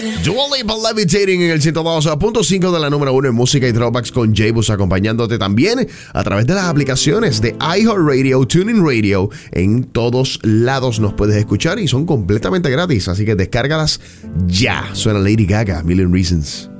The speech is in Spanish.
Dua Lipa Levitating en el 102.5 de la número 1 en música y throwbacks con J-Bus, acompañándote también a través de las aplicaciones de iHeartRadio, TuneIn Radio. En todos lados nos puedes escuchar y son completamente gratis, así que descárgalas ya. Suena Lady Gaga, Million Reasons.